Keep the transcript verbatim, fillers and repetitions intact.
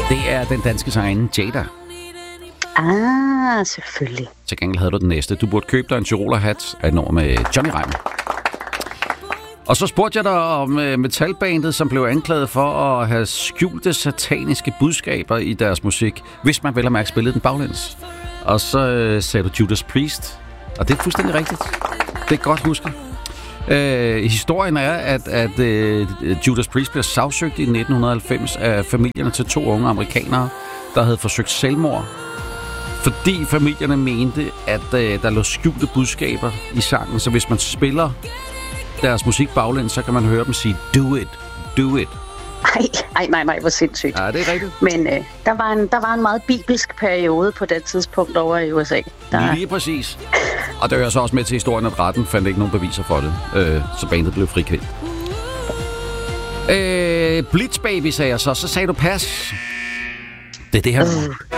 Det er den danske sangerinde Jada. Ah, selvfølgelig. Til gengæld havde du den næste. Du burde købe dig en Tyroler-hat af et nummer med Johnny Reimer. Og så spurgte jeg dig om metalbandet, som blev anklaget for at have skjulte sataniske budskaber i deres musik, hvis man vel at mærke spillede den baglæns. Og så øh, sagde du Judas Priest, og det er fuldstændig rigtigt. Det er godt husket. Øh, historien er, at, at øh, Judas Priest blev sagsøgt i nitten halvfems af familierne til to unge amerikanere, der havde forsøgt selvmord. Fordi familierne mente, at øh, der lå skjulte budskaber i sangen, så hvis man spiller deres musik baglæns, så kan man høre dem sige, do it, do it. Ej, ej, nej, nej, hvor sindssygt. Ja, det er rigtigt. Men øh, der, var en, der var en meget bibelsk periode på det tidspunkt over i U S A. Der... Lige præcis. Og det hører så også med til historien, at retten fandt ikke nogen beviser for det, øh, så bandet blev frikendt. Øh, Blitzbaby, sagde jeg så. Så sagde du pas. Det er det her. Uh.